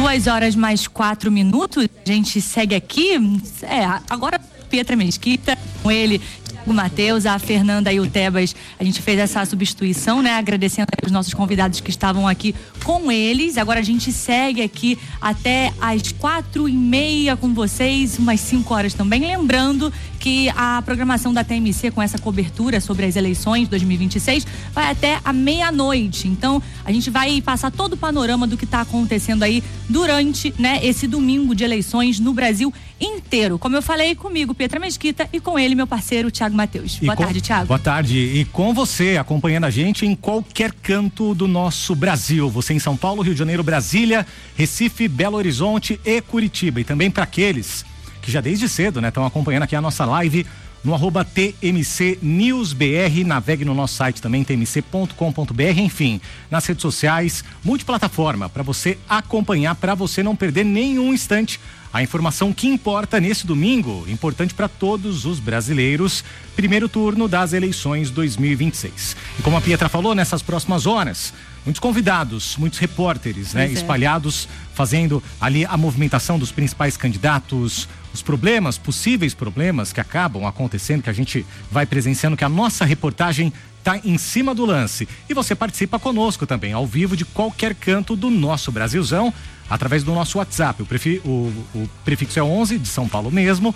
2h mais 4. A gente segue aqui. Agora Pietra Mesquita, com ele, o Matheus, a Fernanda e o Tebas. A gente fez essa substituição, né? Agradecendo aos nossos convidados que estavam aqui com eles. Agora a gente segue aqui até às 4h30 com vocês, umas 5 horas também. Lembrando que a programação da TMC com essa cobertura sobre as eleições 2026 vai até a meia-noite. Então, a gente vai passar todo o panorama do que está acontecendo aí durante, né, esse domingo de eleições no Brasil inteiro. Como eu falei, comigo, Pietra Mesquita, e com ele, meu parceiro, Thiago Matheus. Boa tarde, Thiago. Boa tarde. E com você, acompanhando a gente em qualquer canto do nosso Brasil. Você em São Paulo, Rio de Janeiro, Brasília, Recife, Belo Horizonte e Curitiba. E também para aqueles que já desde cedo, né, estão acompanhando aqui a nossa live no @TMCNewsBR, navegue no nosso site também, tmc.com.br, enfim, nas redes sociais, multiplataforma, para você acompanhar, para você não perder nenhum instante a informação que importa nesse domingo, importante para todos os brasileiros, primeiro turno das eleições 2026. E como a Pietra falou, nessas próximas horas, muitos convidados, muitos repórteres, né, espalhados, fazendo ali a movimentação dos principais candidatos, os problemas, possíveis problemas que acabam acontecendo, que a gente vai presenciando, que a nossa reportagem está em cima do lance. E você participa conosco também, ao vivo, de qualquer canto do nosso Brasilzão, através do nosso WhatsApp. O prefixo é 11, de São Paulo mesmo,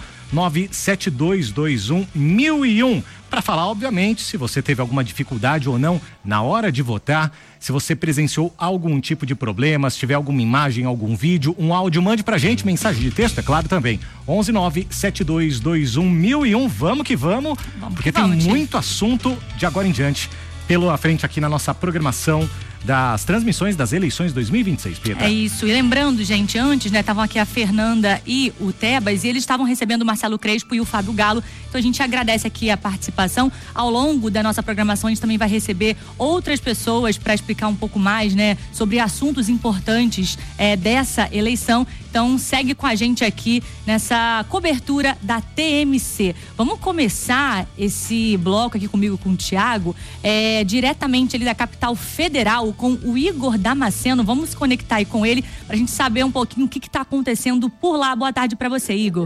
97221-1001. Para falar, obviamente, se você teve alguma dificuldade ou não na hora de votar, se você presenciou algum tipo de problema, se tiver alguma imagem, algum vídeo, um áudio, mande pra gente, mensagem de texto, é claro também. 1197221-1001. Vamos que vamos, porque tem muito assunto de agora em diante pela frente aqui na nossa programação das transmissões das eleições 2026, Pietra. É isso, e lembrando, gente, antes, né, estavam aqui a Fernanda e o Tebas, e eles estavam recebendo o Marcelo Crespo e o Fábio Galo, então a gente agradece aqui a participação. Ao longo da nossa programação, a gente também vai receber outras pessoas para explicar um pouco mais, né, sobre assuntos importantes dessa eleição. Então segue com a gente aqui nessa cobertura da TMC. Vamos começar esse bloco aqui comigo, com o Thiago, diretamente ali da capital federal, com o Igor Damasceno. Vamos se conectar aí com ele pra gente saber um pouquinho o que está acontecendo por lá. Boa tarde para você, Igor.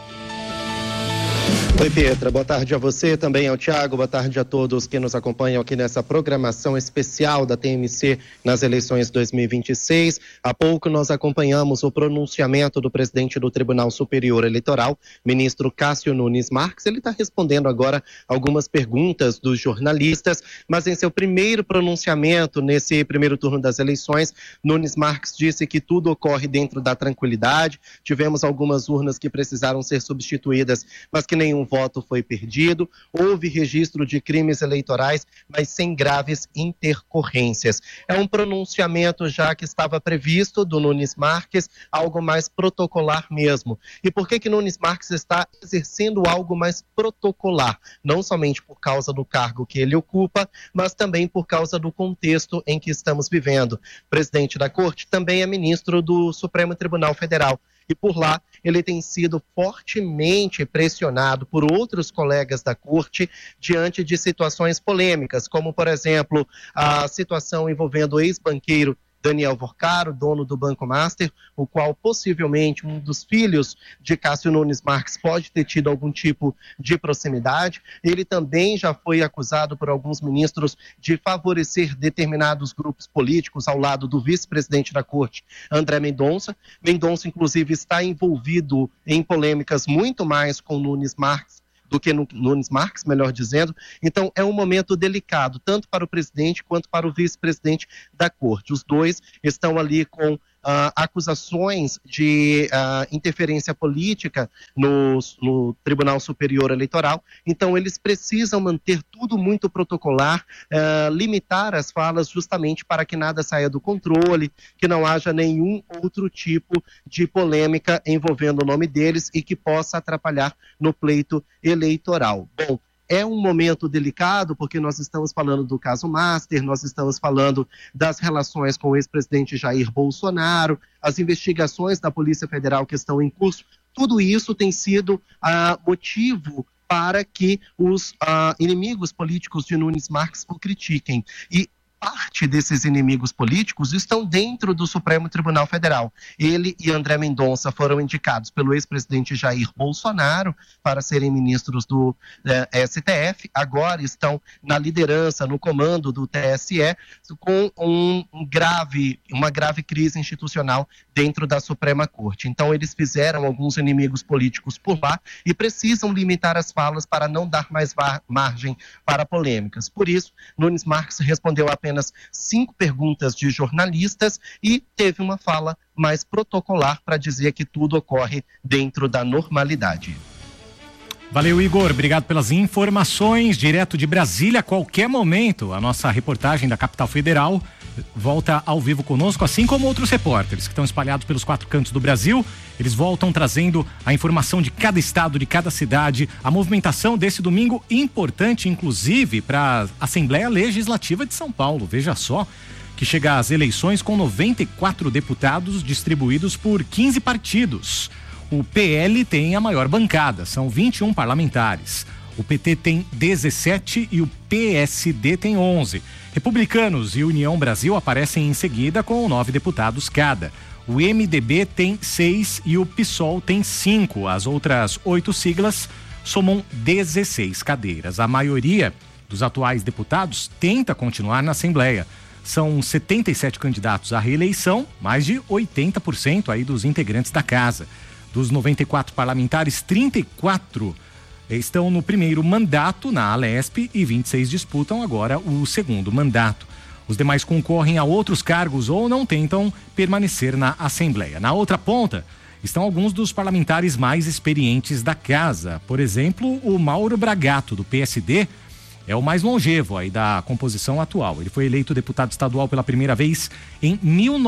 Oi, Pietra, boa tarde a você, também ao Thiago, boa tarde a todos que nos acompanham aqui nessa programação especial da TMC nas eleições 2026. Há pouco nós acompanhamos o pronunciamento do presidente do Tribunal Superior Eleitoral, ministro Cássio Nunes Marques. Ele está respondendo agora algumas perguntas dos jornalistas, mas em seu primeiro pronunciamento nesse primeiro turno das eleições, Nunes Marques disse que tudo ocorre dentro da tranquilidade. Tivemos algumas urnas que precisaram ser substituídas, mas que nenhum voto foi perdido, houve registro de crimes eleitorais, mas sem graves intercorrências. É um pronunciamento já que estava previsto do Nunes Marques, algo mais protocolar mesmo. E por que Nunes Marques está exercendo algo mais protocolar? Não somente por causa do cargo que ele ocupa, mas também por causa do contexto em que estamos vivendo. O presidente da Corte também é ministro do Supremo Tribunal Federal. E por lá ele tem sido fortemente pressionado por outros colegas da Corte diante de situações polêmicas, como, por exemplo, a situação envolvendo o ex-banqueiro Daniel Vorcaro, dono do Banco Master, o qual possivelmente um dos filhos de Cássio Nunes Marques pode ter tido algum tipo de proximidade. Ele também já foi acusado por alguns ministros de favorecer determinados grupos políticos ao lado do vice-presidente da Corte, André Mendonça. Mendonça, inclusive, está envolvido em polêmicas muito mais com Nunes Marques do que Nunes Marques, melhor dizendo. Então, é um momento delicado, tanto para o presidente quanto para o vice-presidente da Corte. Os dois estão ali com acusações de interferência política no Tribunal Superior Eleitoral. Então, eles precisam manter tudo muito protocolar, limitar as falas justamente para que nada saia do controle, que não haja nenhum outro tipo de polêmica envolvendo o nome deles e que possa atrapalhar no pleito eleitoral. Bom, é um momento delicado, porque nós estamos falando do caso Master, nós estamos falando das relações com o ex-presidente Jair Bolsonaro, as investigações da Polícia Federal que estão em curso. Tudo isso tem sido motivo para que os inimigos políticos de Nunes Marques o critiquem. E parte desses inimigos políticos estão dentro do Supremo Tribunal Federal. Ele e André Mendonça foram indicados pelo ex-presidente Jair Bolsonaro para serem ministros do STF, agora estão na liderança, no comando do TSE, com uma grave crise institucional dentro da Suprema Corte. Então, eles fizeram alguns inimigos políticos por lá e precisam limitar as falas para não dar mais margem para polêmicas. Por isso, Nunes Marques respondeu apenas 5 perguntas de jornalistas e teve uma fala mais protocolar para dizer que tudo ocorre dentro da normalidade. Valeu, Igor. Obrigado pelas informações. Direto de Brasília, a qualquer momento, a nossa reportagem da Capital Federal volta ao vivo conosco, assim como outros repórteres que estão espalhados pelos 4 cantos do Brasil. Eles voltam trazendo a informação de cada estado, de cada cidade, a movimentação desse domingo importante, inclusive, para a Assembleia Legislativa de São Paulo. Veja só, que chega às eleições com 94 deputados distribuídos por 15 partidos. O PL tem a maior bancada, são 21 parlamentares. O PT tem 17 e o PSD tem 11. Republicanos e União Brasil aparecem em seguida com 9 deputados cada. O MDB tem 6 e o PSOL tem 5. As outras 8 siglas somam 16 cadeiras. A maioria dos atuais deputados tenta continuar na Assembleia. São 77 candidatos à reeleição, mais de 80% aí dos integrantes da casa. Dos 94 parlamentares, 34 estão no primeiro mandato na Alesp e 26 disputam agora o segundo mandato. Os demais concorrem a outros cargos ou não tentam permanecer na Assembleia. Na outra ponta estão alguns dos parlamentares mais experientes da casa. Por exemplo, o Mauro Bragato, do PSD, é o mais longevo aí da composição atual. Ele foi eleito deputado estadual pela primeira vez em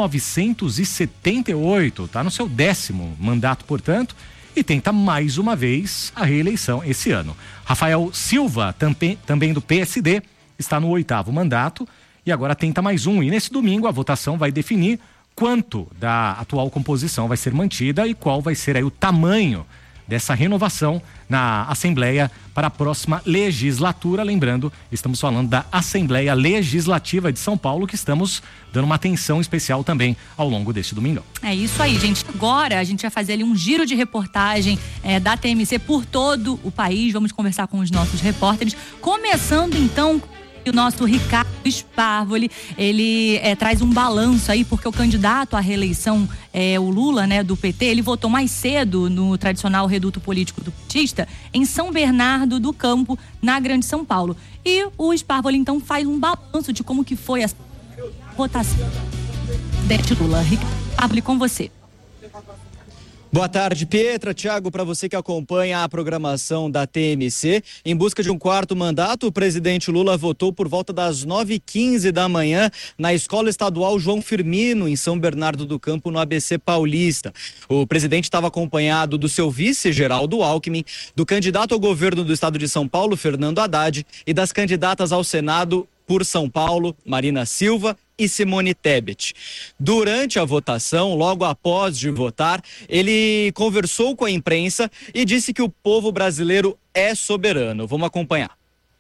1978. Está no seu 10º mandato, portanto, e tenta mais uma vez a reeleição esse ano. Rafael Silva, também do PSD, está no 8º mandato e agora tenta mais um. E nesse domingo a votação vai definir quanto da atual composição vai ser mantida e qual vai ser aí o tamanho dessa renovação na Assembleia para a próxima legislatura. Lembrando, estamos falando da Assembleia Legislativa de São Paulo, que estamos dando uma atenção especial também ao longo deste domingão. É isso aí, gente. Agora a gente vai fazer ali um giro de reportagem da TMC por todo o país. Vamos conversar com os nossos repórteres, começando então o nosso Ricardo Sparvoli. Ele traz um balanço aí, porque o candidato à reeleição, o Lula, né, do PT, ele votou mais cedo no tradicional reduto político do petista em São Bernardo do Campo, na Grande São Paulo. E o Sparvoli então faz um balanço de como que foi a votação de Lula. Ricardo Sparvoli, com você. Boa tarde, Pietra. Tiago, para você que acompanha a programação da TMC, em busca de um 4º mandato, o presidente Lula votou por volta das 9h15 da manhã na Escola Estadual João Firmino, em São Bernardo do Campo, no ABC Paulista. O presidente estava acompanhado do seu vice, Geraldo Alckmin, do candidato ao governo do estado de São Paulo, Fernando Haddad, e das candidatas ao Senado por São Paulo, Marina Silva e Simone Tebet. Durante a votação, logo após de votar, ele conversou com a imprensa e disse que o povo brasileiro é soberano. Vamos acompanhar.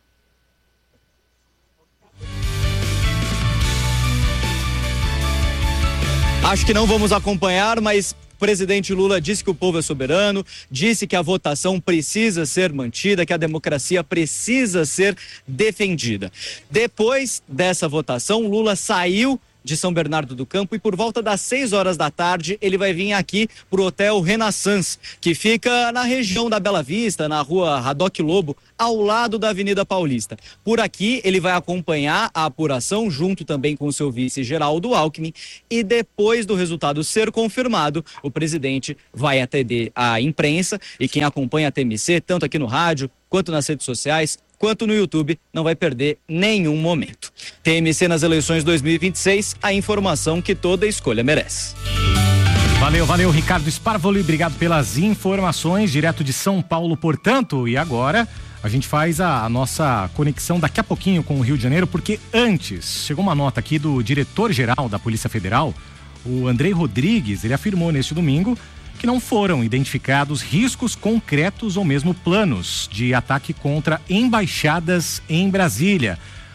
Acho que não vamos acompanhar, mas o presidente Lula disse que o povo é soberano, disse que a votação precisa ser mantida, que a democracia precisa ser defendida. Depois dessa votação, Lula saiu de São Bernardo do Campo e por volta das 6 horas da tarde ele vai vir aqui pro Hotel Renaissance, que fica na região da Bela Vista, na rua Radoc Lobo, ao lado da Avenida Paulista. Por aqui ele vai acompanhar a apuração junto também com o seu vice Geraldo Alckmin e depois do resultado ser confirmado, o presidente vai atender a imprensa e quem acompanha a TMC, tanto aqui no rádio quanto nas redes sociais, quanto no YouTube, não vai perder nenhum momento. TMC nas eleições 2026, a informação que toda escolha merece. Valeu, Ricardo Sparvoli, obrigado pelas informações, direto de São Paulo, portanto, e agora a gente faz a nossa conexão daqui a pouquinho com o Rio de Janeiro, porque antes, chegou uma nota aqui do diretor-geral da Polícia Federal, o Andrei Rodrigues, ele afirmou neste domingo que não foram identificados riscos concretos ou mesmo planos de ataque contra embaixadas em Brasília.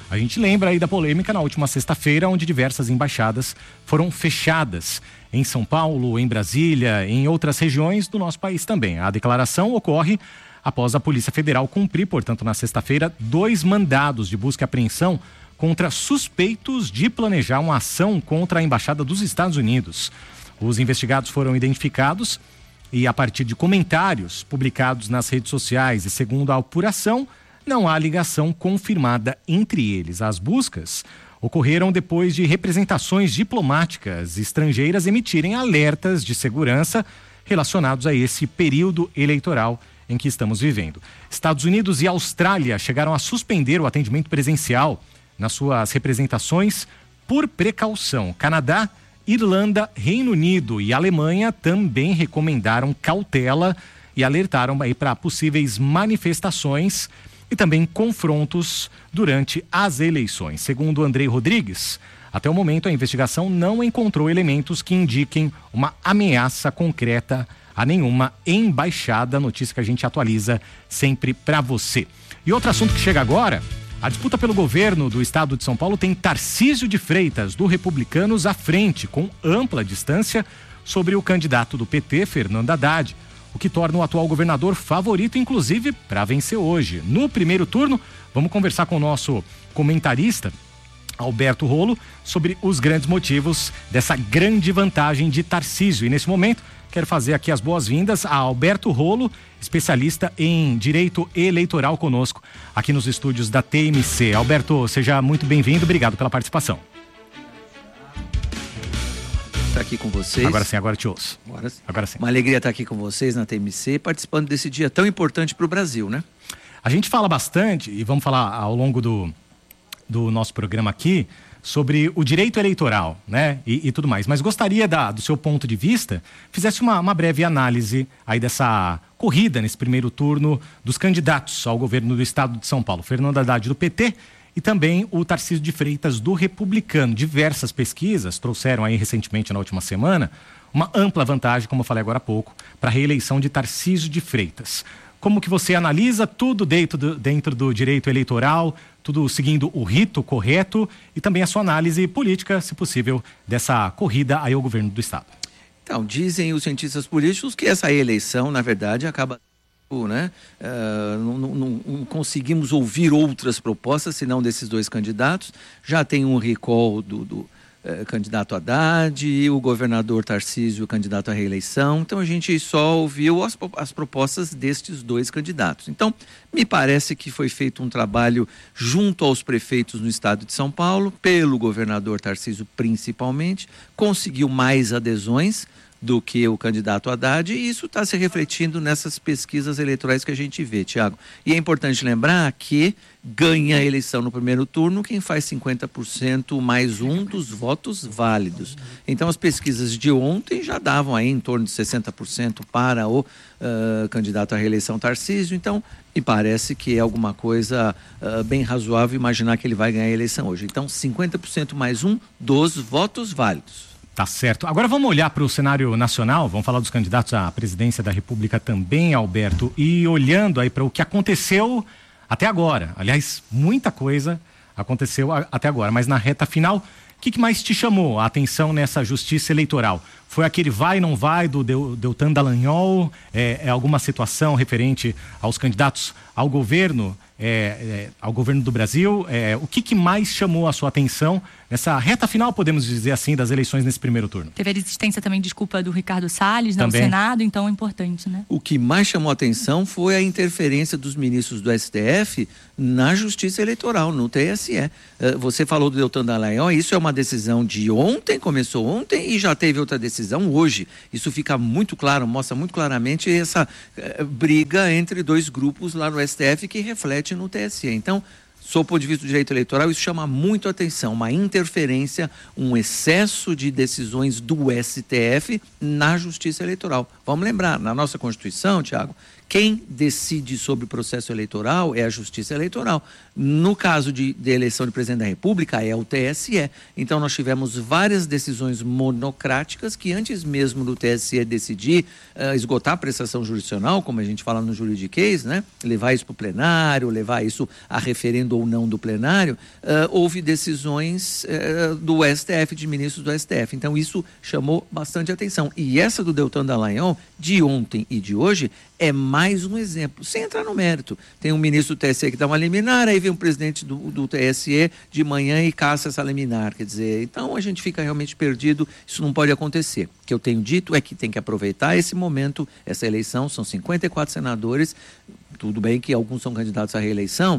A gente lembra aí da polêmica na última sexta-feira, onde diversas embaixadas foram fechadas em São Paulo, em Brasília, em outras regiões do nosso país também. A declaração ocorre após a Polícia Federal cumprir, portanto, na sexta-feira, 2 mandados de busca e apreensão contra suspeitos de planejar uma ação contra a Embaixada dos Estados Unidos. Os investigados foram identificados e, a partir de comentários publicados nas redes sociais e segundo a apuração, não há ligação confirmada entre eles. As buscas ocorreram depois de representações diplomáticas estrangeiras emitirem alertas de segurança relacionados a esse período eleitoral em que estamos vivendo. Estados Unidos e Austrália chegaram a suspender o atendimento presencial nas suas representações por precaução. Canadá, Irlanda, Reino Unido e Alemanha também recomendaram cautela e alertaram aí para possíveis manifestações e também confrontos durante as eleições. Segundo Andrei Rodrigues, até o momento a investigação não encontrou elementos que indiquem uma ameaça concreta a nenhuma embaixada, notícia que a gente atualiza sempre para você. E outro assunto que chega agora, a disputa pelo governo do estado de São Paulo tem Tarcísio de Freitas, do Republicanos, à frente, com ampla distância sobre o candidato do PT, Fernando Haddad, o que torna o atual governador favorito, inclusive, para vencer hoje. No primeiro turno, vamos conversar com o nosso comentarista, Alberto Rolo, sobre os grandes motivos dessa grande vantagem de Tarcísio. E nesse momento, quero fazer aqui as boas-vindas a Alberto Rolo, especialista em direito eleitoral conosco, aqui nos estúdios da TMC. Alberto, seja muito bem-vindo, obrigado pela participação. Estar aqui com vocês. Agora te ouço. Agora sim. Uma alegria estar aqui com vocês na TMC, participando desse dia tão importante para o Brasil, né? A gente fala bastante, e vamos falar ao longo do nosso programa aqui, sobre o direito eleitoral, né? E tudo mais. Mas gostaria, do seu ponto de vista, fizesse uma breve análise aí dessa corrida nesse primeiro turno dos candidatos ao governo do estado de São Paulo. Fernando Haddad, do PT, e também o Tarcísio de Freitas, do Republicano. Diversas pesquisas trouxeram aí recentemente, na última semana, uma ampla vantagem, como eu falei agora há pouco, para a reeleição de Tarcísio de Freitas. Como que você analisa tudo dentro do direito eleitoral, tudo seguindo o rito correto e também a sua análise política, se possível, dessa corrida aí ao governo do estado? Então, dizem os cientistas políticos que essa eleição, na verdade, acaba... né? Não conseguimos ouvir outras propostas senão desses 2 candidatos. Já tem um recall do candidato Haddad e o governador Tarcísio, candidato à reeleição. Então a gente só ouviu as propostas destes 2 candidatos. Então me parece que foi feito um trabalho junto aos prefeitos no estado de São Paulo, pelo governador Tarcísio principalmente, conseguiu mais adesões do que o candidato Haddad, e isso está se refletindo nessas pesquisas eleitorais que a gente vê, Tiago. E é importante lembrar que ganha a eleição no primeiro turno quem faz 50% mais um dos votos válidos. Então as pesquisas de ontem já davam aí em torno de 60% para o candidato à reeleição Tarcísio. Então me parece que é alguma coisa bem razoável imaginar que ele vai ganhar a eleição hoje. Então 50% mais um dos votos válidos. Tá certo. Agora vamos olhar para o cenário nacional, vamos falar dos candidatos à presidência da República também, Alberto, e olhando aí para o que aconteceu até agora. Aliás, muita coisa aconteceu até agora, mas na reta final, o que mais te chamou a atenção nessa justiça eleitoral? Foi aquele vai, não vai do Deltan Dallagnol? É alguma situação referente aos candidatos ao governo do Brasil? O que mais chamou a sua atenção nessa reta final, podemos dizer assim, das eleições nesse primeiro turno? Teve a existência também, desculpa, do Ricardo Salles, no Senado, então é importante, né? O que mais chamou a atenção foi a interferência dos ministros do STF na Justiça Eleitoral, no TSE. Você falou do Deltan Dallagnol, isso é uma decisão de ontem, começou ontem e já teve outra decisão hoje. Isso fica muito claro, mostra muito claramente essa briga entre 2 grupos lá no STF que reflete no TSE. Então, sob o ponto de vista do direito eleitoral, isso chama muito atenção, uma interferência, um excesso de decisões do STF na Justiça Eleitoral. Vamos lembrar, na nossa Constituição, Tiago, Quem decide sobre o processo eleitoral é a Justiça Eleitoral. No caso de eleição de presidente da República, é o TSE. Então, nós tivemos várias decisões monocráticas que, antes mesmo do TSE decidir esgotar a prestação jurisdicional, como a gente fala no juridiquês, né? Levar isso para o plenário, levar isso a referendo ou não do plenário, houve decisões do STF, de ministros do STF. Então, isso chamou bastante atenção. E essa do Deltan Dallagnol, de ontem e de hoje, é mais um exemplo, sem entrar no mérito. Tem um ministro do TSE que dá uma liminar, aí vem um presidente do TSE de manhã e caça essa liminar. Quer dizer, então a gente fica realmente perdido, isso não pode acontecer. O que eu tenho dito é que tem que aproveitar esse momento, essa eleição, são 54 senadores, tudo bem que alguns são candidatos à reeleição,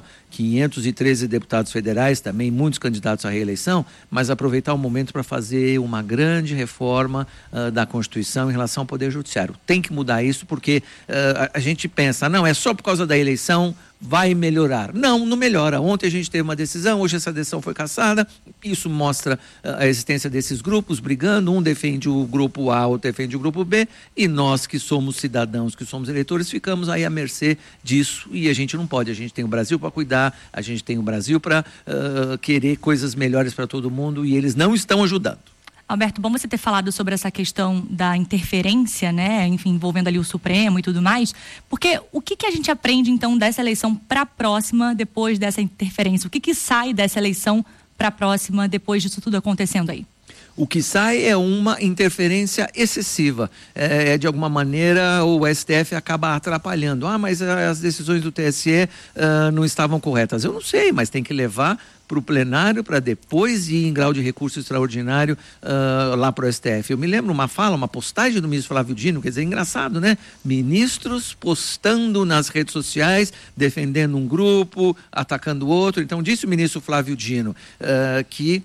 513 deputados federais também, muitos candidatos à reeleição, mas aproveitar o momento para fazer uma grande reforma da Constituição em relação ao Poder Judiciário. Tem que mudar isso porque a gente pensa, não, é só por causa da eleição, vai melhorar. Não, não melhora. Ontem a gente teve uma decisão, hoje essa decisão foi cassada, isso mostra a existência desses grupos brigando, um defende o grupo A, outro defende o grupo B, e nós que somos cidadãos, que somos eleitores, ficamos aí à mercê disso, e a gente não pode, a gente tem o Brasil para cuidar, a gente tem o Brasil para querer coisas melhores para todo mundo, e eles não estão ajudando. Alberto, bom você ter falado sobre essa questão da interferência, né, enfim, envolvendo ali o Supremo e tudo mais, porque o que a gente aprende então dessa eleição para a próxima, depois dessa interferência? O que sai dessa eleição para a próxima, depois disso tudo acontecendo aí? O que sai é uma interferência excessiva. De alguma maneira, o STF acaba atrapalhando. Mas as decisões do TSE não estavam corretas. Eu não sei, mas tem que levar para o plenário para depois ir em grau de recurso extraordinário lá para o STF. Eu me lembro uma postagem do ministro Flávio Dino, quer dizer, engraçado, né? Ministros postando nas redes sociais, defendendo um grupo, atacando o outro. Então, disse o ministro Flávio Dino que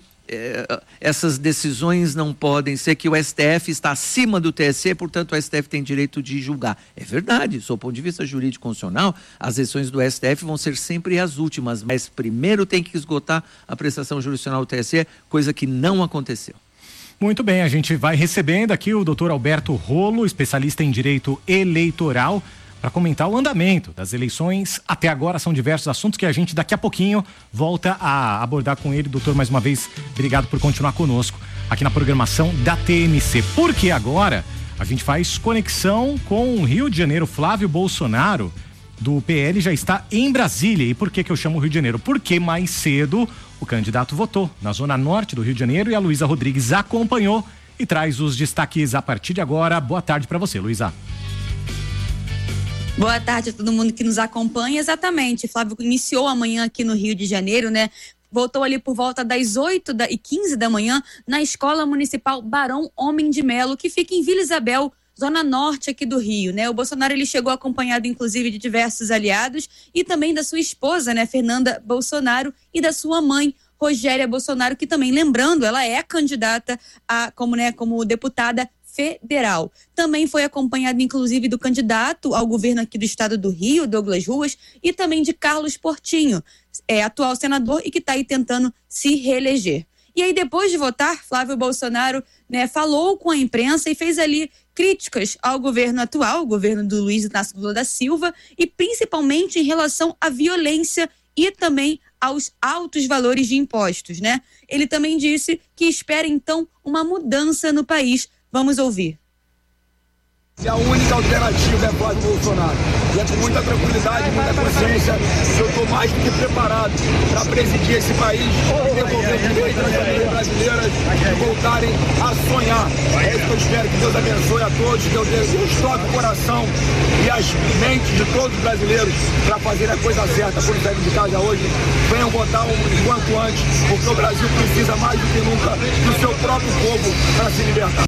essas decisões não podem ser, que o STF está acima do TSE, portanto o STF tem direito de julgar. É verdade, sob o ponto de vista jurídico constitucional, as decisões do STF vão ser sempre as últimas, mas primeiro tem que esgotar a prestação jurisdicional do TSE, coisa que não aconteceu. Muito bem, a gente vai recebendo aqui o doutor Alberto Rolo, especialista em direito eleitoral, para comentar o andamento das eleições. Até agora são diversos assuntos que a gente daqui a pouquinho volta a abordar com ele. Doutor, mais uma vez, obrigado por continuar conosco aqui na programação da TMC. Porque agora a gente faz conexão com o Rio de Janeiro. Flávio Bolsonaro, do PL, já está em Brasília. E por que eu chamo Rio de Janeiro? Porque mais cedo o candidato votou na zona norte do Rio de Janeiro e a Luísa Rodrigues acompanhou e traz os destaques a partir de agora. Boa tarde para você, Luísa. Boa tarde a todo mundo que nos acompanha. Exatamente, Flávio iniciou amanhã aqui no Rio de Janeiro, né? Voltou ali por volta das 8h15 da manhã na Escola Municipal Barão Homem de Melo, que fica em Vila Isabel, zona norte aqui do Rio, né? O Bolsonaro, ele chegou acompanhado, inclusive, de diversos aliados e também da sua esposa, né, Fernanda Bolsonaro, e da sua mãe, Rogéria Bolsonaro, que também, lembrando, ela é candidata como deputada federal. Também foi acompanhado, inclusive, do candidato ao governo aqui do estado do Rio, Douglas Ruas, e também de Carlos Portinho, atual senador e que está aí tentando se reeleger. E aí, depois de votar, Flávio Bolsonaro, né, falou com a imprensa e fez ali críticas ao governo atual, o governo do Luiz Inácio Lula da Silva, e principalmente em relação à violência e também aos altos valores de impostos, né? Ele também disse que espera, então, uma mudança no país. Vamos ouvir. Se a única alternativa é Flávio Bolsonaro, e é com muita tranquilidade, muita consciência, que eu estou mais do que preparado para presidir esse país e devolver o direito às famílias brasileiras de voltarem a sonhar. É isso que eu espero, que Deus abençoe a todos, que Deus toque o coração e as mentes de todos os brasileiros para fazer a coisa certa. Por sair de casa hoje, venham votar o quanto antes, porque o Brasil precisa mais do que nunca do seu próprio povo para se libertar.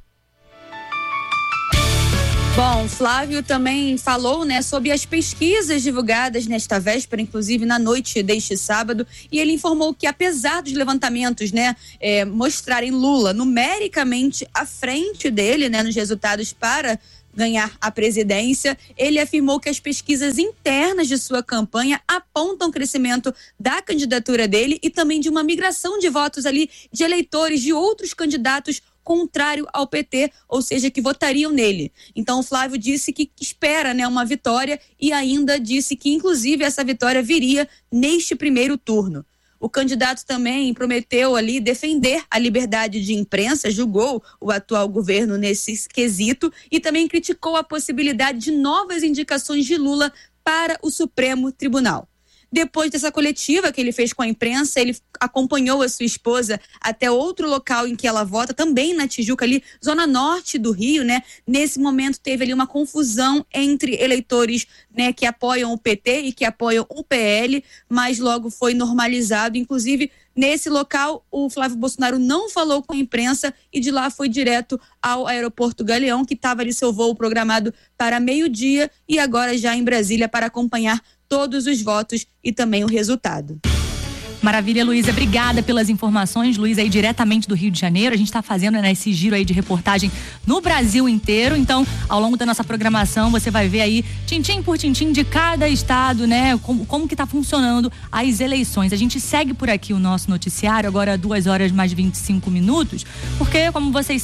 Bom, Flávio também falou, né, sobre as pesquisas divulgadas nesta véspera, inclusive na noite deste sábado, e ele informou que, apesar dos levantamentos, né, mostrarem Lula numericamente à frente dele, né, nos resultados para ganhar a presidência, ele afirmou que as pesquisas internas de sua campanha apontam o crescimento da candidatura dele e também de uma migração de votos ali de eleitores de outros candidatos contrário ao PT, ou seja, que votariam nele. Então o Flávio disse que espera, né, uma vitória e ainda disse que inclusive essa vitória viria neste primeiro turno. O candidato também prometeu ali defender a liberdade de imprensa, julgou o atual governo nesse quesito e também criticou a possibilidade de novas indicações de Lula para o Supremo Tribunal. Depois dessa coletiva que ele fez com a imprensa, ele acompanhou a sua esposa até outro local em que ela vota, também na Tijuca, ali, zona norte do Rio, né? Nesse momento teve ali uma confusão entre eleitores, né, que apoiam o PT e que apoiam o PL, mas logo foi normalizado. Inclusive, nesse local, o Flávio Bolsonaro não falou com a imprensa e de lá foi direto ao aeroporto Galeão, que estava ali seu voo programado para meio-dia e agora já em Brasília para acompanhar todos os votos e também o resultado. Maravilha, Luísa. Obrigada pelas informações. Luísa aí diretamente do Rio de Janeiro. A gente está fazendo, né, esse giro aí de reportagem no Brasil inteiro. Então, ao longo da nossa programação, você vai ver aí, tintim por tintim, de cada estado, né, como que está funcionando as eleições. A gente segue por aqui o nosso noticiário, agora 2h mais 25 minutos, porque, como vocês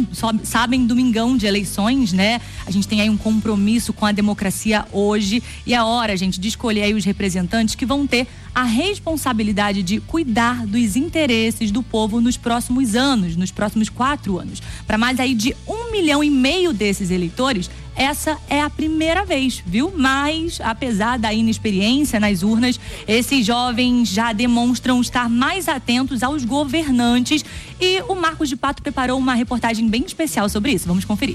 sabem, domingão de eleições, né? A gente tem aí um compromisso com a democracia hoje e é hora, gente, de escolher aí os representantes que vão ter a responsabilidade de cuidar dos interesses do povo nos próximos anos, nos próximos 4 anos. Para mais aí de 1,5 milhão desses eleitores, essa é a primeira vez, viu? Mas, apesar da inexperiência nas urnas, esses jovens já demonstram estar mais atentos aos governantes e o Marcos de Pato preparou uma reportagem bem especial sobre isso. Vamos conferir.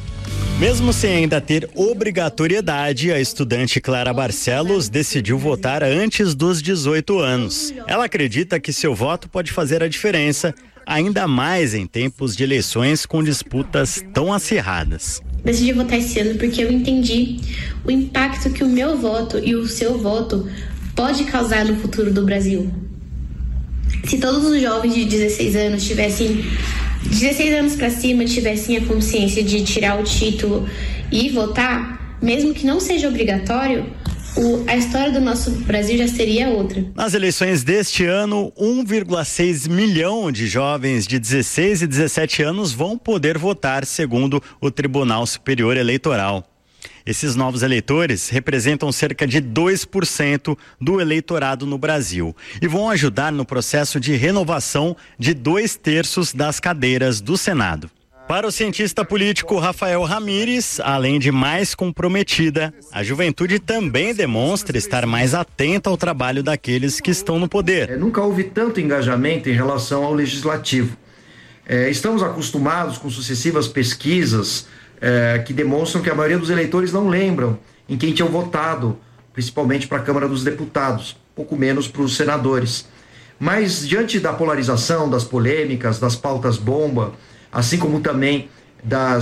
Mesmo sem ainda ter obrigatoriedade, a estudante Clara Barcelos decidiu votar antes dos 18 anos. Ela acredita que seu voto pode fazer a diferença, ainda mais em tempos de eleições com disputas tão acirradas. Decidi votar esse ano porque eu entendi o impacto que o meu voto e o seu voto pode causar no futuro do Brasil. Se todos os jovens de 16 anos tivessem 16 anos para cima tivessem a consciência de tirar o título e votar, mesmo que não seja obrigatório, a história do nosso Brasil já seria outra. Nas eleições deste ano, 1,6 milhão de jovens de 16 e 17 anos vão poder votar, segundo o Tribunal Superior Eleitoral. Esses novos eleitores representam cerca de 2% do eleitorado no Brasil e vão ajudar no processo de renovação de 2/3 das cadeiras do Senado. Para o cientista político Rafael Ramírez, além de mais comprometida, a juventude também demonstra estar mais atenta ao trabalho daqueles que estão no poder. Nunca houve tanto engajamento em relação ao legislativo. Estamos acostumados com sucessivas pesquisas que demonstram que a maioria dos eleitores não lembram em quem tinham votado, principalmente para a Câmara dos Deputados, pouco menos para os senadores. Mas diante da polarização, das polêmicas, das pautas bomba, assim como também da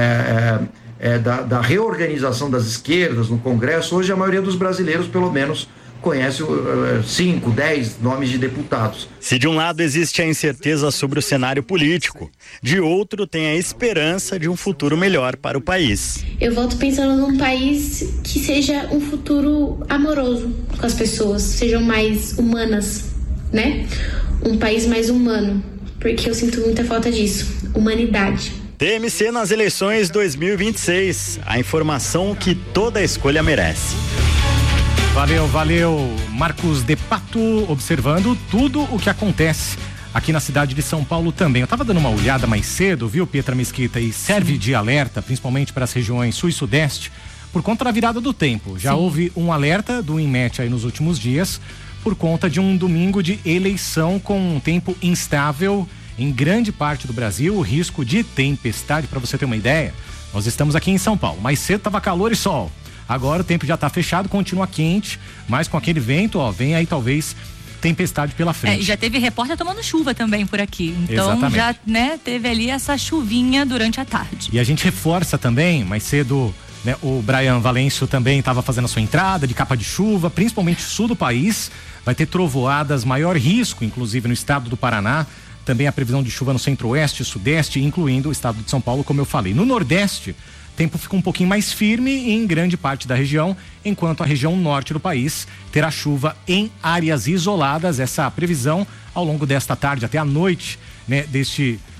reorganização das esquerdas no Congresso, hoje a maioria dos brasileiros, pelo menos, conhece 5, 10 nomes de deputados. Se de um lado existe a incerteza sobre o cenário político, de outro tem a esperança de um futuro melhor para o país. Eu voto pensando num país que seja um futuro amoroso com as pessoas, sejam mais humanas, né? Um país mais humano, porque eu sinto muita falta disso, humanidade. TMC nas eleições 2026, a informação que toda escolha merece. Valeu, Marcos de Pato, observando tudo o que acontece aqui na cidade de São Paulo também. Eu tava dando uma olhada mais cedo, viu, Pietra Mesquita, e serve de alerta, principalmente para as regiões sul e sudeste, por conta da virada do tempo. Já houve um alerta do INMET aí nos últimos dias, por conta de um domingo de eleição com um tempo instável em grande parte do Brasil, o risco de tempestade. Para você ter uma ideia, nós estamos aqui em São Paulo, mais cedo tava calor e sol. Agora o tempo já está fechado, continua quente, mas com aquele vento, vem aí talvez tempestade pela frente. Já teve repórter tomando chuva também por aqui. Então exatamente. Já, né, teve ali essa chuvinha durante a tarde. E a gente reforça também, mais cedo, né, o Brian Valêncio também estava fazendo a sua entrada de capa de chuva, principalmente sul do país. Vai ter trovoadas, maior risco, inclusive no estado do Paraná. Também a previsão de chuva no centro-oeste e sudeste, incluindo o estado de São Paulo, como eu falei. No nordeste, o tempo fica um pouquinho mais firme em grande parte da região, enquanto a região norte do país terá chuva em áreas isoladas. Essa previsão ao longo desta tarde até a noite, né, deste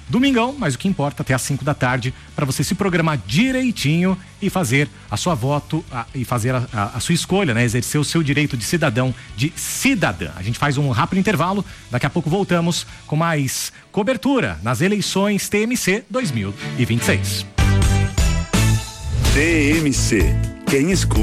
domingão, mas o que importa até às 5 da tarde para você se programar direitinho e fazer a sua e fazer a sua escolha, né? Exercer o seu direito de cidadão, de cidadã. A gente faz um rápido intervalo, daqui a pouco voltamos com mais cobertura nas eleições TMC 2026. TMC, quem escuta